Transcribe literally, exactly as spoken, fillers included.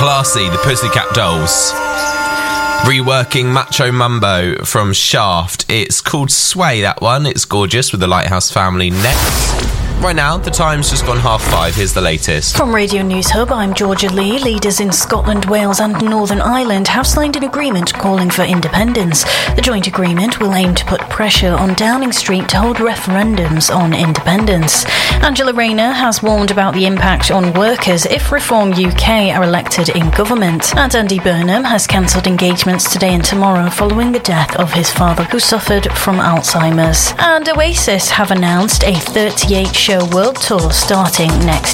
Classy, the Pussycat Dolls. Reworking Macho Mumbo from Shaft. It's called Sway, that one. It's gorgeous with the Lighthouse Family next. Right now, the time's just gone half five. Here's the latest. From Radio News Hub, I'm Georgia Lee. Leaders in Scotland, Wales and Northern Ireland have signed an agreement calling for independence. The joint agreement will aim to put pressure on Downing Street to hold referendums on independence. Angela Rayner has warned about the impact on workers if Reform U K are elected in government. And Andy Burnham has cancelled engagements today and tomorrow following the death of his father, who suffered from Alzheimer's. And Oasis have announced a thirty-eight show world tour starting next